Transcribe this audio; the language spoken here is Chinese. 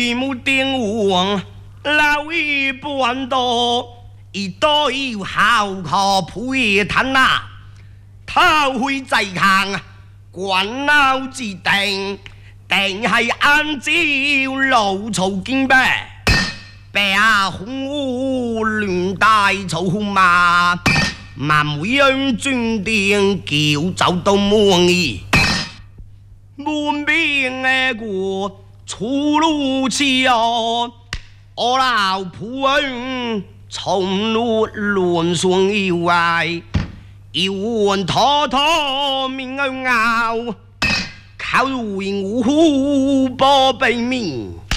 一木定王，老一半多，一多有好可配谈呐，他会在行，官老之定，定係按照老曹經呗。白虎亂大草嘛，萬每樣轉定叫走到滿意，滿邊嘅個出路橋，我老仆人從路亂順以外，一碗拖拖命熬，靠為我保秘密。